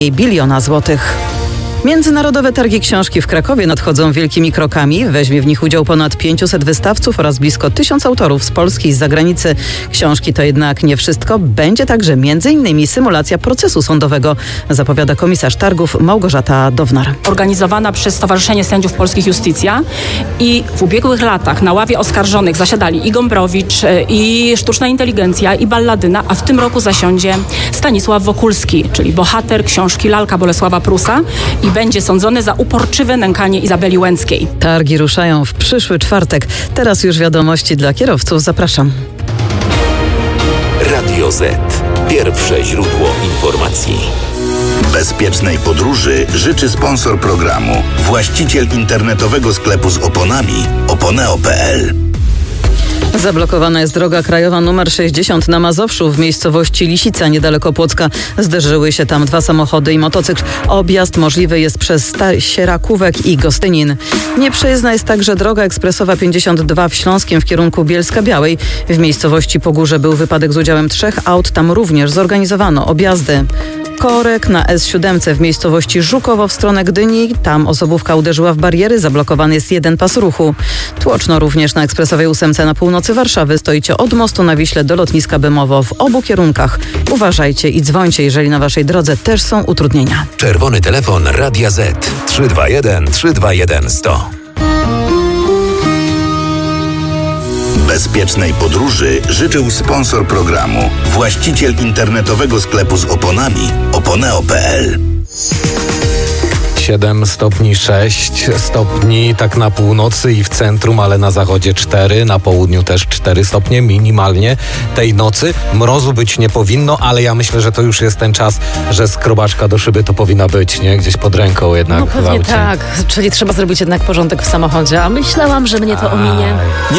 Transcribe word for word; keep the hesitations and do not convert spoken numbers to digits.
biliona złotych. Międzynarodowe targi książki w Krakowie nadchodzą wielkimi krokami. Weźmie w nich udział ponad pięciuset wystawców oraz blisko tysiąc autorów z Polski i z zagranicy. Książki to jednak nie wszystko. Będzie także między innymi symulacja procesu sądowego, zapowiada komisarz targów Małgorzata Downar. Organizowana przez Stowarzyszenie Sędziów Polskich Justicja i w ubiegłych latach na ławie oskarżonych zasiadali i Gombrowicz, i Sztuczna Inteligencja, i Balladyna, a w tym roku zasiądzie Stanisław Wokulski, czyli bohater książki Lalka Bolesława Prusa i będzie sądzony za uporczywe nękanie Izabeli Łęckiej. Targi ruszają w przyszły czwartek. Teraz już wiadomości dla kierowców. Zapraszam. Radio Z. Pierwsze źródło informacji. Bezpiecznej podróży życzy sponsor programu, właściciel internetowego sklepu z oponami oponeo kropka pe el. Zablokowana jest droga krajowa nr sześćdziesiąt na Mazowszu w miejscowości Lisica niedaleko Płocka. Zderzyły się tam dwa samochody i motocykl. Objazd możliwy jest przez Sierakówek i Gostynin. Nieprzejezdna jest także droga ekspresowa pięćdziesiąt dwa w Śląskiem w kierunku Bielska-Białej. W miejscowości Pogórze był wypadek z udziałem trzech aut. Tam również zorganizowano objazdy. Korek na es siedem w miejscowości Żukowo w stronę Gdyni. Tam osobówka uderzyła w bariery. Zablokowany jest jeden pas ruchu. Tłoczno również na ekspresowej ósemce na północy Warszawy. Stoicie od mostu na Wiśle do lotniska Bemowo w obu kierunkach. Uważajcie i dzwońcie, jeżeli na waszej drodze też są utrudnienia. Czerwony telefon Radia Z trzy dwa jeden trzy dwa jeden sto. Bezpiecznej podróży życzył sponsor programu, właściciel internetowego sklepu z oponami oponeo kropka pe el. siedem stopni, sześć stopni tak na północy i w centrum, ale na zachodzie cztery, na południu też cztery stopnie minimalnie tej nocy. Mrozu być nie powinno, ale ja myślę, że to już jest ten czas, że skrobaczka do szyby to powinna być, nie? Gdzieś pod ręką jednak. No pewnie tak, czyli trzeba zrobić jednak porządek w samochodzie, a myślałam, że mnie to ominie. Nie